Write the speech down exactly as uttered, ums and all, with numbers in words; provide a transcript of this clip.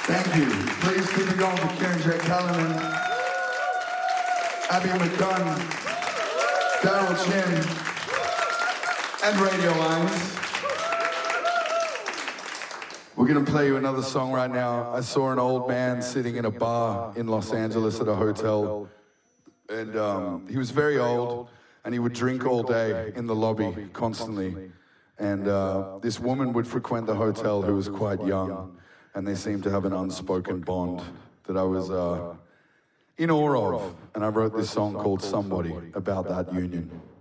Thank you. Please keep it going for Kieran J. Callanan, Abby McDunn, Daryl Chin, and Radio Lines. We're gonna play you another song right now. I saw an old man sitting in a bar in Los Angeles at a hotel, and um, he was very old, and he would drink all day in the lobby constantly. And uh, this woman would frequent the hotel who was quite young, and they seemed to have an unspoken bond that I was uh, in awe of. And I wrote this song called Somebody about that union.